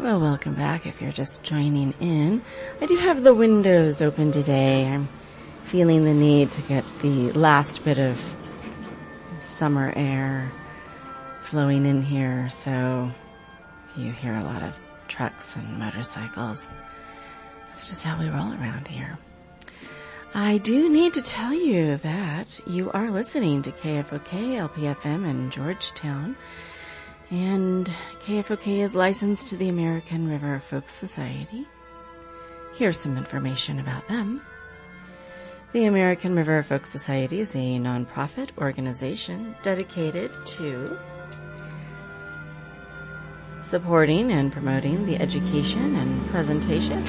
Well, welcome back if you're just joining in. I do have the windows open today. I'm feeling the need to get the last bit of summer air flowing in here, so you hear a lot of trucks and motorcycles. That's just how we roll around here. I do need to tell you that you are listening to KFOK LPFM in Georgetown, and KFOK is licensed to the American River Folk Society. Here's some information about them. The American River Folk Society is a nonprofit organization dedicated to supporting and promoting the education and presentation